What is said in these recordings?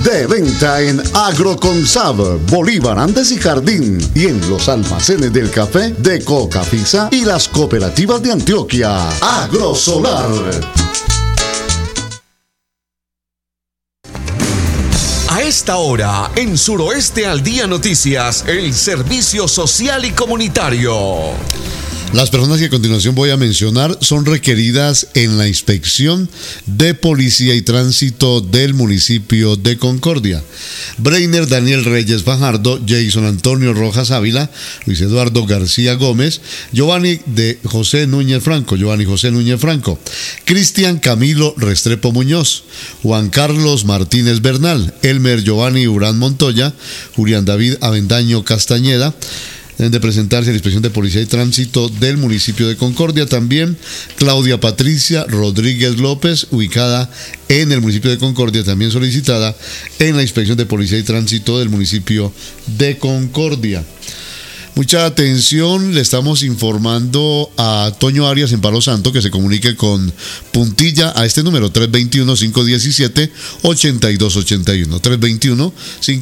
De venta en Agroconsab, Bolívar Andes y Jardín, y en los almacenes del café de Cocafisa y las cooperativas de Antioquia. Agrosolar. A esta hora, en Suroeste al Día Noticias, el servicio social y comunitario. Las personas que a continuación voy a mencionar son requeridas en la inspección de policía y tránsito del municipio de Concordia. Breiner Daniel Reyes Fajardo, Jason Antonio Rojas Ávila, Luis Eduardo García Gómez, Giovanni José Núñez Franco, Cristian Camilo Restrepo Muñoz, Juan Carlos Martínez Bernal, Elmer Giovanni Urán Montoya, Julián David Avendaño Castañeda. Deben de presentarse a la inspección de policía y tránsito del municipio de Concordia. También Claudia Patricia Rodríguez López, ubicada en el municipio de Concordia, también solicitada en la inspección de policía y tránsito del municipio de Concordia. Mucha atención, le estamos informando a Toño Arias en Palo Santo que se comunique con Puntilla a este número 321-517-8281.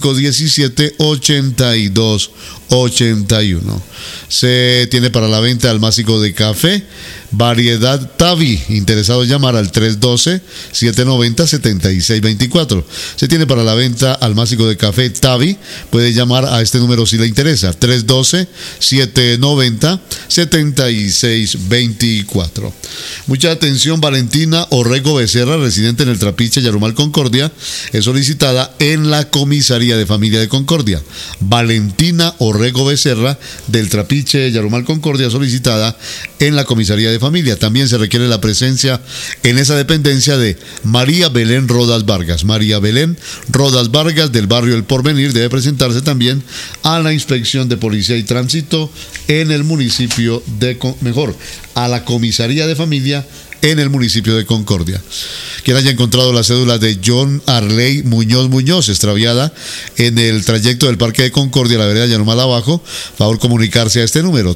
321-517-8281. Se tiene para la venta almácigo de café, variedad Tavi. Interesado en llamar al 312-790-7624. Se tiene para la venta almácigo de café Tavi. Puede llamar a este número si le interesa. 312-790-7624. Mucha atención, Valentina Orrego Becerra, residente en el Trapiche, Yarumal, Concordia, es solicitada en la comisaría de familia de Concordia. Valentina Orrego Becerra, del Trapiche, Yarumal, Concordia, solicitada en la comisaría de familia. También se requiere la presencia en esa dependencia de María Belén Rodas Vargas. María Belén Rodas Vargas, del barrio El Porvenir, debe presentarse también a la inspección de policía y tránsito en el municipio a la comisaría de familia en el municipio de Concordia. Quien haya encontrado la cédula de John Arley Muñoz, extraviada en el trayecto del Parque de Concordia, la vereda Yarumal Abajo, favor comunicarse a este número,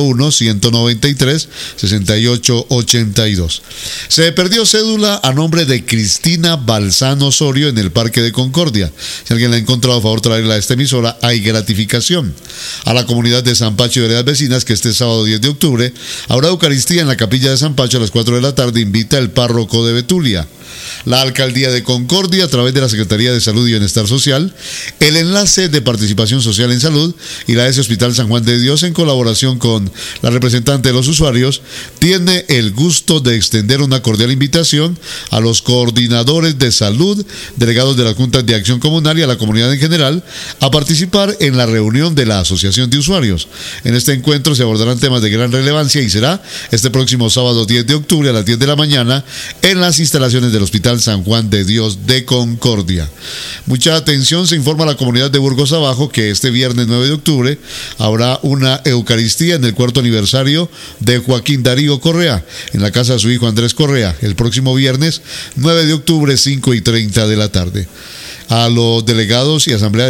301-193-6882. Se perdió cédula a nombre de Cristina Balzano Osorio en el Parque de Concordia. Si alguien la ha encontrado, favor traerla a esta emisora, hay gratificación. A la comunidad de San Pacho y veredas vecinas que este sábado 10 de octubre habrá Eucaristía en la capilla de San Pacho a las 4 de la tarde, invita el párroco de Betulia. La Alcaldía de Concordia, a través de la Secretaría de Salud y Bienestar Social, el Enlace de Participación Social en Salud y la ES Hospital San Juan de Dios, en colaboración con la representante de los usuarios, tiene el gusto de extender una cordial invitación a los coordinadores de salud, delegados de las juntas de acción comunal y a la comunidad en general a participar en la reunión de la Asociación de Usuarios. En este encuentro se abordarán temas de gran relevancia y será este próximo sábado 10 de octubre a las 10 de la mañana en las instalaciones del Hospital San Juan de Dios de Concordia. Mucha atención, se informa a la comunidad de Burgos Abajo que este viernes 9 de octubre habrá una Eucaristía en el 4º aniversario de Joaquín Darío Correa, en la casa de su hijo Andrés Correa, el próximo viernes 9 de octubre, 5:30 de la tarde. A los delegados y asamblea